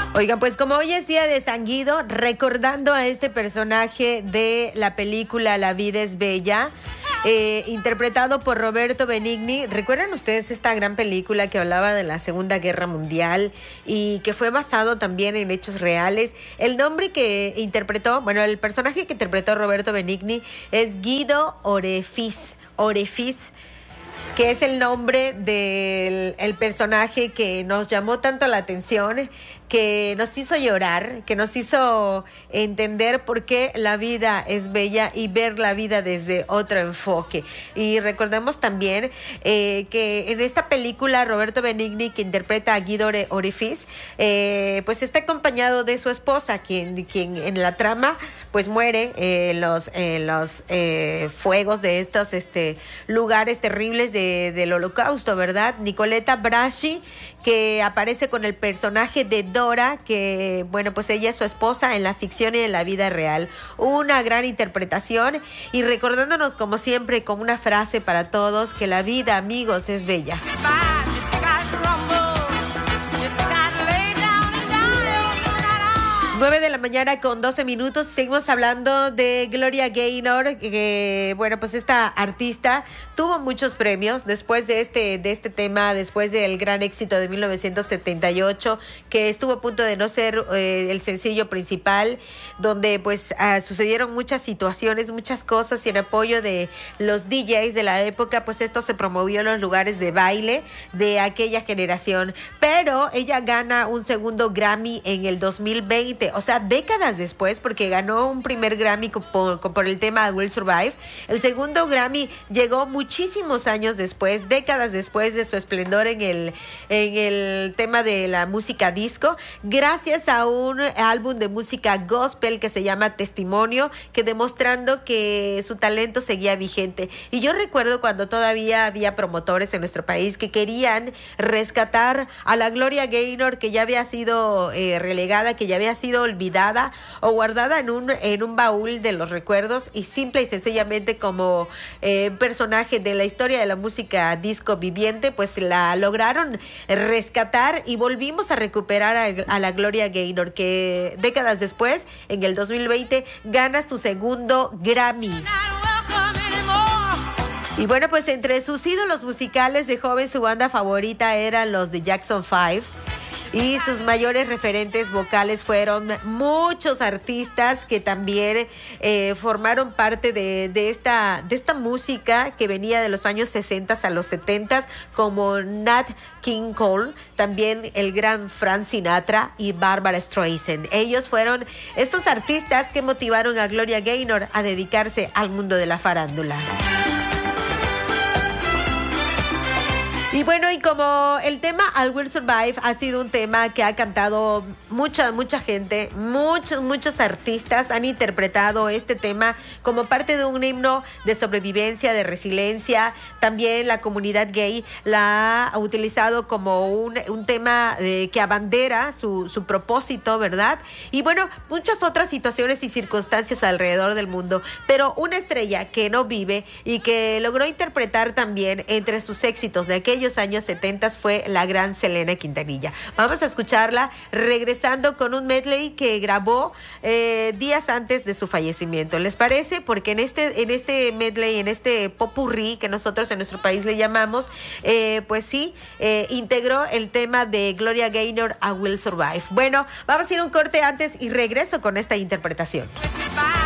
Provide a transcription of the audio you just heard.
Oigan, pues como hoy es día de San Guido, recordando a este personaje de la película La vida es bella, interpretado por Roberto Benigni. ¿Recuerdan ustedes esta gran película que hablaba de la Segunda Guerra Mundial y que fue basado también en hechos reales? El nombre que interpretó, bueno, el personaje que interpretó Roberto Benigni es Guido Orefiz, que es el nombre del personaje que nos llamó tanto la atención, que nos hizo llorar, que nos hizo entender por qué la vida es bella y ver la vida desde otro enfoque. Y recordemos también que en esta película Roberto Benigni, que interpreta a Guido Orefiz, pues está acompañado de su esposa, quien en la trama pues muere en los fuegos de estos lugares terribles del Holocausto, ¿verdad? Nicoletta Brasi, que aparece con el personaje de Dora, que, bueno, pues ella es su esposa en la ficción y en la vida real. Una gran interpretación y recordándonos, como siempre, con una frase para todos, que la vida, amigos, es bella. 9 de la mañana con 12 minutos. Seguimos hablando de Gloria Gaynor, que, bueno, pues esta artista tuvo muchos premios después de este tema, después del gran éxito de 1978, que estuvo a punto de no ser el sencillo principal, donde pues sucedieron muchas situaciones, muchas cosas, y en apoyo de los DJs de la época, pues esto se promovió en los lugares de baile de aquella generación. Pero ella gana un segundo Grammy en el 2020, o sea, décadas después, porque ganó un primer Grammy por el tema I Will Survive. El segundo Grammy llegó muchísimos años después, décadas después de su esplendor en el tema de la música disco, gracias a un álbum de música gospel que se llama Testimonio, que demostrando que su talento seguía vigente. Y yo recuerdo cuando todavía había promotores en nuestro país que querían rescatar a la Gloria Gaynor, que ya había sido relegada, que ya había sido olvidada o guardada en un baúl de los recuerdos, y simple y sencillamente como personaje de la historia de la música disco viviente, pues la lograron rescatar y volvimos a recuperar a la Gloria Gaynor, que décadas después, en el 2020, gana su segundo Grammy. Y bueno, pues entre sus ídolos musicales de joven, su banda favorita eran los de Jackson 5. Y sus mayores referentes vocales fueron muchos artistas que también formaron parte de esta música que venía de los años 60 a los 70, como Nat King Cole, también el gran Frank Sinatra y Barbra Streisand. Ellos fueron estos artistas que motivaron a Gloria Gaynor a dedicarse al mundo de la farándula. Y bueno, y como el tema I Will Survive ha sido un tema que ha cantado mucha gente, muchos artistas han interpretado este tema como parte de un himno de sobrevivencia, de resiliencia. También la comunidad gay la ha utilizado como un tema que abandera su propósito, ¿verdad? Y bueno, muchas otras situaciones y circunstancias alrededor del mundo. Pero una estrella que no vive y que logró interpretar también entre sus éxitos de aquellos años 70 fue la gran Selena Quintanilla. Vamos a escucharla regresando con un medley que grabó días antes de su fallecimiento. ¿Les parece? Porque en este medley, en este popurrí que nosotros en nuestro país le llamamos, pues sí, integró el tema de Gloria Gaynor, I Will Survive. Bueno, vamos a ir un corte antes y regreso con esta interpretación.